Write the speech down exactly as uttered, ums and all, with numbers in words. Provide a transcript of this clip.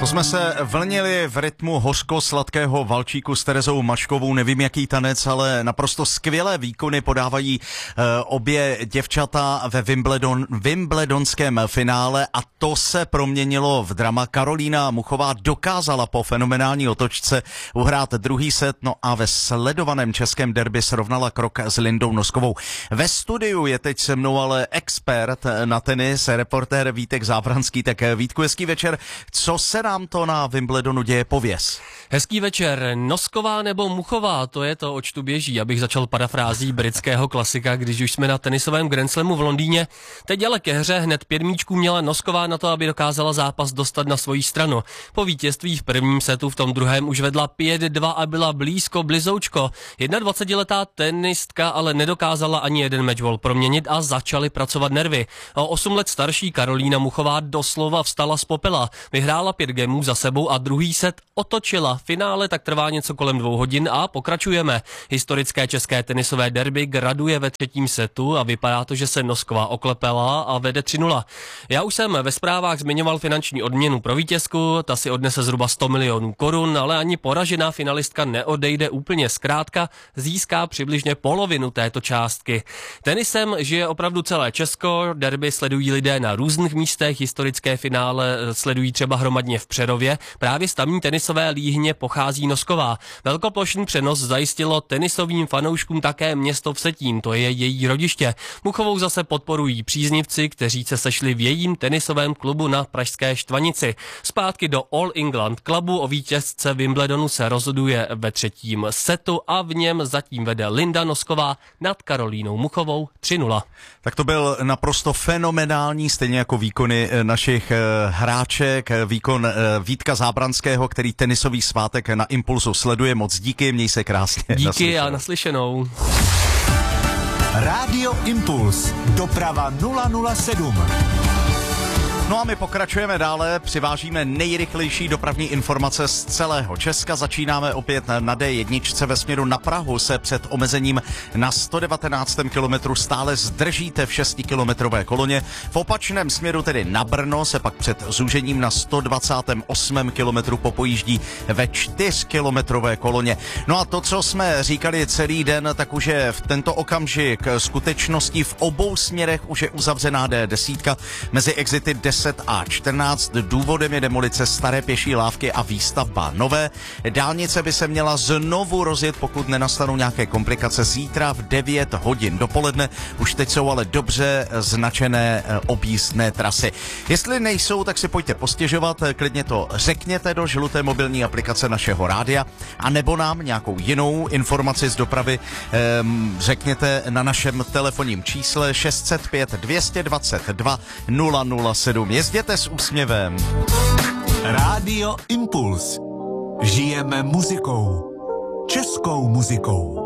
To jsme se vlnili v rytmu hořko-sladkého valčíku s Terezou Maškovou, nevím jaký tanec, ale naprosto skvělé výkony podávají uh, obě děvčata ve Wimbledon, Wimbledonském finále a to se proměnilo v drama. Karolína Muchová dokázala po fenomenální otočce uhrát druhý set, no a ve sledovaném českém derby srovnala krok s Lindou Noskovou. Ve studiu je teď se mnou ale expert na tenis, reportér Vítek Zábranský. Tak Vítku, hezký večer. Co se nám to na Wimbledonu děje, pověz? Hezký večer. Nosková nebo Muchová, to je to, oč tu běží, abych začal parafrází britského klasika, když už jsme na tenisovém Grand Slamu v Londýně. Teď ale ke hře hned pět míčků měla Nosková na to, aby dokázala zápas dostat na svoji stranu. Po vítězství v prvním setu v tom druhém už vedla pět dva a byla blízko blizoučko. dvacetiletá tenistka ale nedokázala ani jeden matchball proměnit a začaly pracovat nervy. O osm let starší Karolína Muchová doslova vstala z popela. Vyhrála pět gemů za sebou a druhý set otočila. Finále tak trvá něco kolem dvou hodin a pokračujeme. Historické české tenisové derby graduje ve třetím setu a vypadá to, že se Nosková oklepela a vede tři nula. Já už jsem ve zprávách zmiňoval finanční odměnu pro vítězku, ta si odnese zhruba sto milionů korun, ale ani poražená finalistka neodejde úplně zkrátka, získá přibližně polovinu této částky. Tenisem žije opravdu celé Česko, derby sledují lidé na různých místech, historické finále sledují třeba hromadně v Přerově. Právě z tamní tenisové líhně pochází Nosková. Velkoplošný přenos zajistilo tenisovým fanouškům také město Vsetín, to je její rodiště. Muchovou zase podporují příznivci, kteří se sešli v jejím tenisovém klubu na pražské Štvanici. Zpátky do All England Clubu o vítězce Wimbledonu se rozhoduje ve třetím setu a v něm zatím vede Linda Nosková nad Karolínou Muchovou tři nula. Tak to byl naprosto fenomenální, stejně jako výkony našich hráček, výkon Vítka Zábranského, který tenisový svátek na Impulsu sleduje. Moc díky, měj se krásně. Díky naslyšenou. A naslyšenou. Rádio Impuls, doprava nula nula sedm. No a my pokračujeme dále, přivážíme nejrychlejší dopravní informace z celého Česka. Začínáme opět na D jedna ve směru na Prahu, se před omezením na sto devatenáctém kilometru stále zdržíte v šestikilometrové koloně. V opačném směru, tedy na Brno, se pak před zúžením na sto dvacátém osmém kilometru popojíždí ve čtyřkilometrové koloně. No a to, co jsme říkali celý den, tak už je v tento okamžik skutečností. V obou směrech už je uzavřená D deset mezi exity deset a čtrnáct. Důvodem je demolice staré pěší lávky a výstavba nové. Dálnice by se měla znovu rozjet, pokud nenastanou nějaké komplikace, zítra v devět hodin dopoledne. Už teď jsou ale dobře značené objízdné trasy. Jestli nejsou, tak si pojďte postěžovat, klidně to řekněte do žluté mobilní aplikace našeho rádia, a nebo nám nějakou jinou informaci z dopravy um, řekněte na našem telefonním čísle šest set pět dvě dvacet dva nula nula sedm. Jezděte s úsměvem. Rádio Impuls. Žijeme muzikou. Českou muzikou.